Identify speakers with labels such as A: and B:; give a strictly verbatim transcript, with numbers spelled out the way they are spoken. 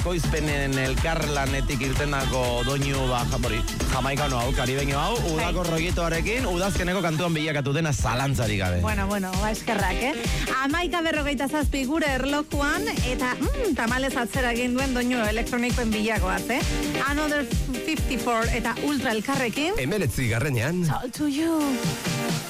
A: ekoizpenen elkarlanetik irtenako doinu ba, jamori, jamaikano hau, karibeño hau, udako rolletoarekin, udazkeneko kantuan bilakatu dena zalantzari gabe.
B: Bueno, bueno, ba eskerrak, eh? Amaika berrogeita zazpi gure erlojuan, eta mm, tamalez atzera egin duen doinu elektronikoen bilakoaz, eh? Another fifty-four eta Ultra elkarrekin.
C: Emeretzi garrenean.
B: Talk to you.